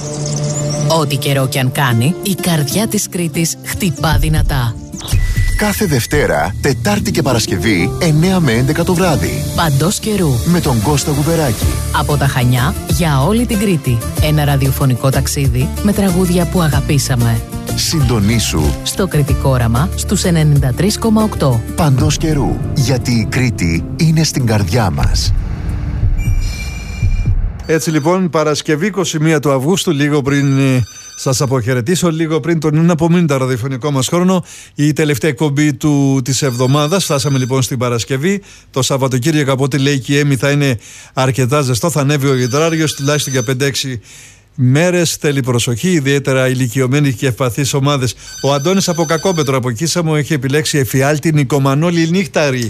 Ό,τι καιρό κι αν κάνει, η καρδιά της Κρήτης χτυπά δυνατά. Κάθε Δευτέρα, Τετάρτη και Παρασκευή, 9 με 11 το βράδυ. Παντός καιρού. Με τον Κώστα Γουβεράκη. Από τα Χανιά για όλη την Κρήτη. Ένα ραδιοφωνικό ταξίδι με τραγούδια που αγαπήσαμε. Συντονίσου στο Κρητικό Όραμα στους 93,8. Παντός καιρού. Γιατί η Κρήτη είναι στην καρδιά μας. Έτσι λοιπόν, Παρασκευή 21 του Αυγούστου, λίγο πριν σας αποχαιρετήσω, λίγο πριν τον απομείνοντα ραδιοφωνικό μας χρόνο, η τελευταία εκπομπή της εβδομάδας. Φτάσαμε λοιπόν στην Παρασκευή. Το Σαββατοκύριακο, από ό,τι λέει και η Έμι, θα είναι αρκετά ζεστό. Θα ανέβει ο υδράριος τουλάχιστον για 5-6 μέρες. Θέλει προσοχή, ιδιαίτερα ηλικιωμένοι και ευπαθείς ομάδες. Ο Αντώνης από Κακόμπετρο, από Κίσαμο, έχει επιλέξει εφιάλτη Νικομανόλη Νύχταρη.